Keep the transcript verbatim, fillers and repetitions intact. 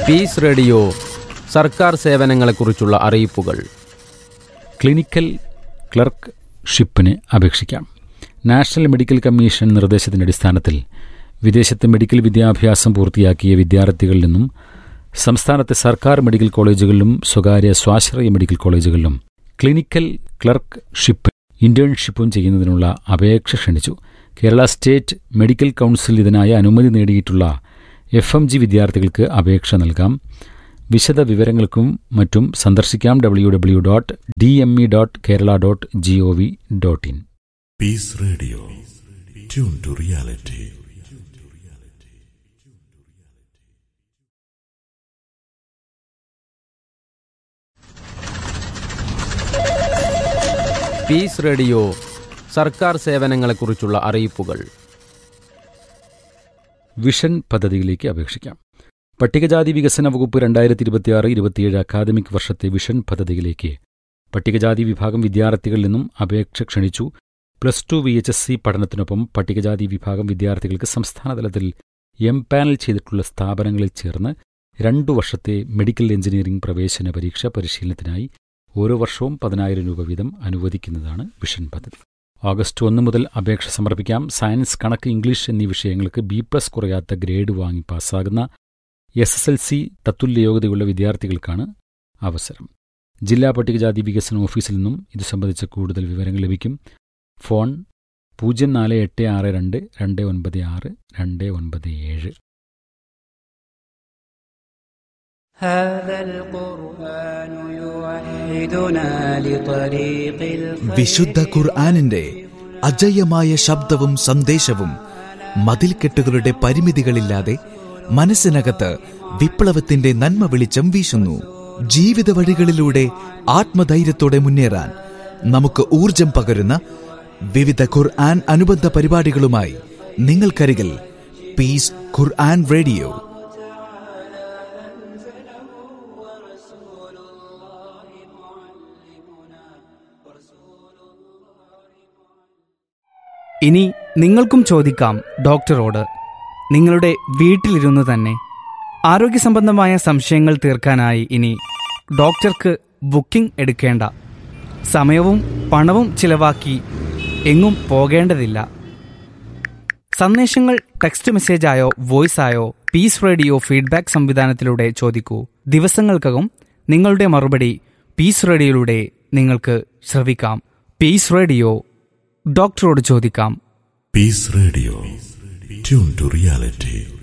Piece radio സർക്കാർ സേവനങ്ങളെക്കുറിച്ചുള്ള അറിയിപ്പുകൾ. Clinical clerk ഷിപ്പിന് അപേക്ഷിക്കാം. നാഷണൽ മെഡിക്കൽ കമ്മീഷൻ നിർദ്ദേശത്തിൻ്റെ അടിസ്ഥാനത്തിൽ വിദേശത്ത് മെഡിക്കൽ വിദ്യാഭ്യാസം പൂർത്തിയാക്കിയ വിദ്യാർത്ഥികളിൽ നിന്നും സംസ്ഥാനത്തെ സർക്കാർ മെഡിക്കൽ കോളേജുകളിലും സ്വകാര്യ സ്വാശ്രയ മെഡിക്കൽ കോളേജുകളിലും ക്ലിനിക്കൽ ക്ലർക്ക് ഷിപ്പ് ഇന്റേൺഷിപ്പും ചെയ്യുന്നതിനുള്ള അപേക്ഷ ക്ഷണിച്ചു. കേരള സ്റ്റേറ്റ് മെഡിക്കൽ കൗൺസിൽ ഇതിനായി അനുമതി നേടിയിട്ടുള്ള എഫ് എം ജി വിദ്യാർത്ഥികൾക്ക് അപേക്ഷ നൽകാം. വിശദ വിവരങ്ങൾക്കും മറ്റും സന്ദർശിക്കാം W W dot D M E dot Kerala dot G O V dot in. Piece radio, tune to reality. Piece radio സർക്കാർ സേവനങ്ങളെക്കുറിച്ചുള്ള അറിയിപ്പുകൾ. വിഷൻ പദ്ധതിയിലേക്ക് അപേക്ഷിക്കാം. പട്ടികജാതി വികസന വകുപ്പ് രണ്ടായിരത്തി ഇരുപത്തിയാറ് ഇരുപത്തിയേഴ് അക്കാദമിക് വർഷത്തെ വിഷൻ പദ്ധതിയിലേക്ക് പട്ടികജാതി വിഭാഗം വിദ്യാർത്ഥികളിൽ നിന്നും അപേക്ഷ ക്ഷണിച്ചു. Plus two V H S C പഠനത്തിനൊപ്പം പട്ടികജാതി വിഭാഗം വിദ്യാർത്ഥികൾക്ക് സംസ്ഥാനതലത്തിൽ എം പാനൽ ചെയ്തിട്ടുള്ള സ്ഥാപനങ്ങളിൽ ചേർന്ന് രണ്ടു വർഷത്തെ മെഡിക്കൽ എഞ്ചിനീയറിംഗ് പ്രവേശന പരീക്ഷ പരിശീലനത്തിനായി ഓരോ വർഷവും പതിനായിരം രൂപ വീതം അനുവദിക്കുന്നതാണ് വിഷൻ പദ്ധതി. ഓഗസ്റ്റ് ഒന്ന് മുതൽ അപേക്ഷ സമർപ്പിക്കാം. സയൻസ്, കണക്ക്, ഇംഗ്ലീഷ് എന്നീ വിഷയങ്ങൾക്ക് ബി പ്ലസ് കുറയാത്ത ഗ്രേഡ് വാങ്ങി പാസ്സാകുന്ന എസ് എസ് എൽ സി തത്തുല്യ യോഗ്യതയുള്ള വിദ്യാർത്ഥികൾക്കാണ് അവസരം. ജില്ലാ പട്ടികജാതി വികസന ഓഫീസിൽ നിന്നും ഇത് സംബന്ധിച്ച കൂടുതൽ വിവരങ്ങൾ ലഭിക്കും. ഫോൺ പൂജ്യം നാല് എട്ട് ആറ് രണ്ട് രണ്ട് ഒൻപത് ആറ് രണ്ട് ഒൻപത് ഏഴ്. വിശുദ്ധ ഖുർആനിന്റെ അജയ്യമായ ശബ്ദവും സന്ദേശവും മതിൽക്കെട്ടുകളുടെ പരിമിതികളില്ലാതെ മനസ്സിനകത്ത് വിപ്ലവത്തിന്റെ നന്മ വെളിച്ചം വീശുന്നു. ജീവിത വഴികളിലൂടെ ആത്മധൈര്യത്തോടെ മുന്നേറാൻ നമുക്ക് ഊർജം പകരുന്ന വിവിധ ഖുർആൻ അനുബന്ധ പരിപാടികളുമായി നിങ്ങൾക്കരികിൽ പീസ് ഖുർആൻ റേഡിയോ. ഇനി നിങ്ങൾക്കും ചോദിക്കാം ഡോക്ടറോട്. നിങ്ങളുടെ വീട്ടിലിരുന്ന് തന്നെ ആരോഗ്യ സംബന്ധമായ സംശയങ്ങൾ തീർക്കാനായി ഇനി ഡോക്ടർക്ക് ബുക്കിംഗ് എടുക്കേണ്ട, സമയവും പണവും ചിലവാക്കി എങ്ങും പോകേണ്ടതില്ല. സന്ദേശങ്ങൾ ടെക്സ്റ്റ് മെസ്സേജായോ വോയിസായോ പീസ് റേഡിയോ ഫീഡ്ബാക്ക് സംവിധാനത്തിലൂടെ ചോദിക്കൂ. ദിവസങ്ങൾക്കകം നിങ്ങളുടെ മറുപടി പീസ് റേഡിയോയിലൂടെ നിങ്ങൾക്ക് ശ്രവിക്കാം. പീസ് റേഡിയോ, ഡോക്ടറോട് ചോദിക്കാം. Piece radio, tune to reality.